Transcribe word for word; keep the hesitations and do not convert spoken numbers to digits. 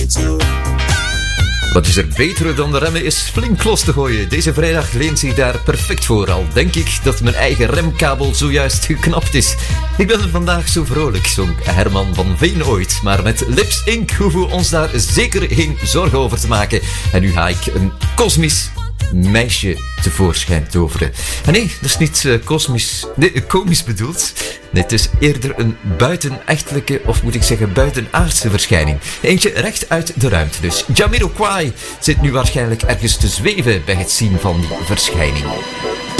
Wat is er beter dan de remmen is flink los te gooien. Deze vrijdag leent zich daar perfect voor. Al denk ik dat mijn eigen remkabel zojuist geknapt is. Ik ben vandaag zo vrolijk, zong Herman van Veen ooit. Maar met Lips Inc hoeven we ons daar zeker geen zorgen over te maken. En nu ga ik een kosmisch meisje tevoorschijn toveren. En nee, dat is niet uh, kosmisch, nee, komisch bedoeld. Nee, het is eerder een buitenechtelijke, of moet ik zeggen buitenaardse verschijning. Eentje recht uit de ruimte dus. Jamiroquai zit nu waarschijnlijk ergens te zweven bij het zien van die verschijning.